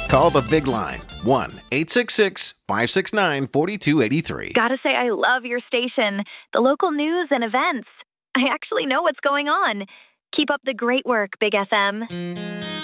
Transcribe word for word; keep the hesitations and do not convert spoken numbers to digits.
Call the big line, one eight six six, five six nine, four two eight three. Gotta say, I love your station. The local news and events. I actually know what's going on. Keep up the great work, Big F M.